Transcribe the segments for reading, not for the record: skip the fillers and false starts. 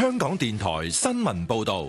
香港電台新聞報道。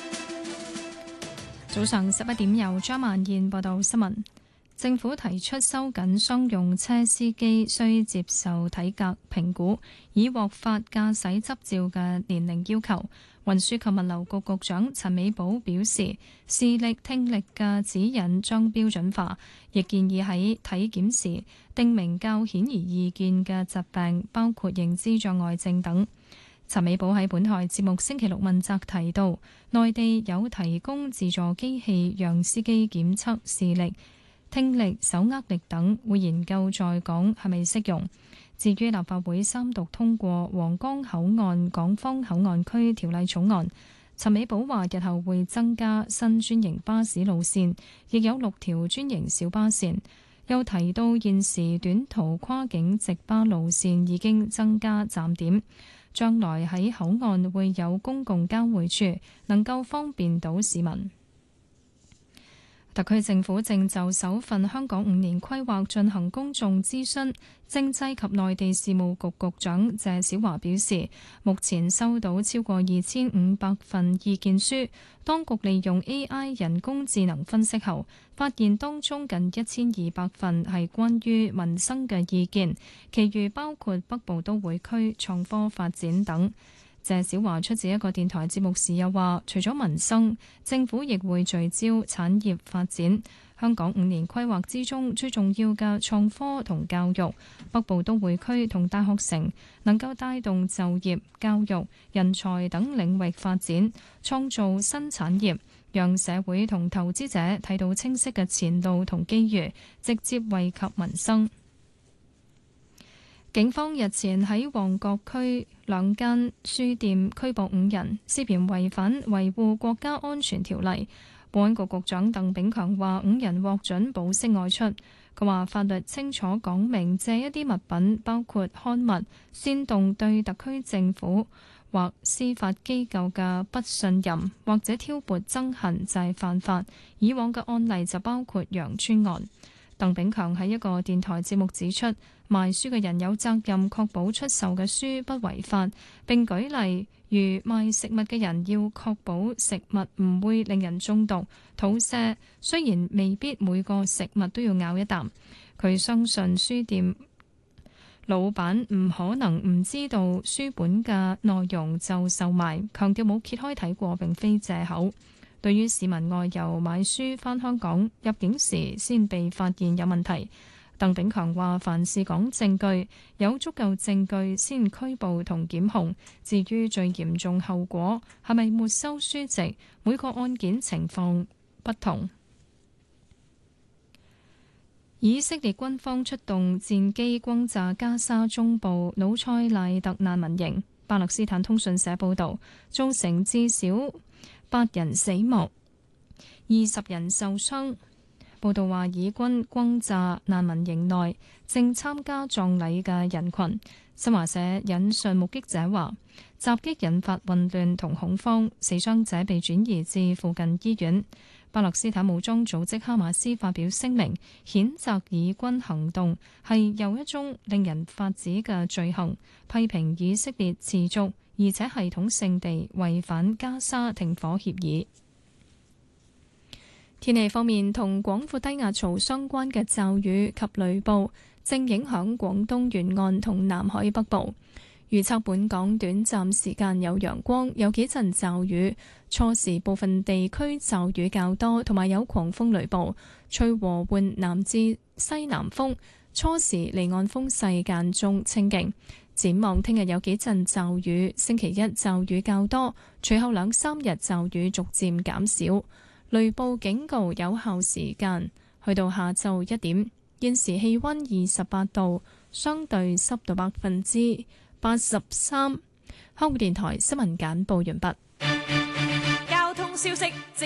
早上11點，由張曼燕報道新聞。政府提出收緊商用車司機需接受體格評估，以獲發駕駛執照嘅年齡要求。運輸及物流局局長陳美寶表示，視力、聽力嘅指引將標準化，亦建議喺體檢時訂明較顯而易見嘅疾病，包括認知障礙症等。陳美寶喺本台節目星期六問責提到，內地有提供自助機器讓司機檢測視力、聽力、手握力等，會研究再講係咪適用。至於立法會三讀通過皇崗口岸港方口岸區條例草案，陳美寶話日後會增加新專營巴士路線，亦有6條專營小巴線。又提到現時短途跨境直巴路線已經增加站點，將來喺口岸會有公共交匯處，能夠方便到市民。特區政府正就首份香港5年規劃進行公眾諮詢，政制及內地事務局局長謝小華表示，目前收到超過2500份意見書，當局利用 AI 人工智能分析後，發現當中近1200份係關於民生嘅意見，其餘包括北部都會區創科發展等。謝小華出席一個電台節目時又話，除咗民生，政府亦會聚焦產業發展。香港5年規劃之中最重要嘅創科同教育，北部都會區同大學城能夠帶動就業、教育、人才等領域發展，創造新產業，讓社會同投資者睇到清晰嘅前路同機遇，直接惠及民生。警方日前喺旺角區2間書店拘捕5人，涉嫌違反維護國家安全條例。保安局局長鄧炳強話5人獲准保釋外出。佢話法律清楚講明借一啲物品，包括刊物，煽動對特區政府或司法機構嘅不信任，或者挑撥憎恨就係犯法。以往嘅案例就包括楊村案。鄧炳強喺一個電台節目指出，賣書嘅人有責任確保出售嘅書不違法，並舉例如賣食物嘅人要確保食物唔會令人中毒、肚瀉。雖然未必每個食物都要咬一啖，佢相信書店老闆唔可能唔知道書本嘅內容就售賣，強調冇揭開睇過並非藉口。對於市民外遊買書返香港入境時先被發現有問題，鄧炳強話凡事講證據，有足夠證據先拘捕同檢控。至於最嚴重後果係咪沒收書籍，每個案件情況不同。以色列軍方出動戰機轟炸加沙中部魯塞賴特難民營，巴勒斯坦通訊社報導，造成至少8人死亡，20人受傷。報道話，以軍轟炸難民營內正參加葬禮嘅人群。新華社引述目擊者話，襲擊引發混亂同恐慌，死傷者被轉移至附近醫院。巴勒斯坦武裝組織哈馬斯發表聲明，譴責以軍行動係又一宗令人髮指嘅罪行，批評以色列持續而且系統性地違反加沙停火協議。天氣方面，同廣闊低壓槽相關嘅驟雨及雷暴正影響廣東沿岸同南海北部。預測本港短暫時間有陽光，有幾陣驟雨，初時部分地區驟雨較多，同埋有狂風雷暴，吹和緩南至西南風，初時離岸風勢間中清勁。展望聽日有幾陣驟雨，星期一驟雨較多，隨後2-3日驟雨逐漸減少。雷暴警告有效時間去到下晝1點。現時氣溫28度，相對濕度83%。香港電台新聞簡報完畢。 交通消息。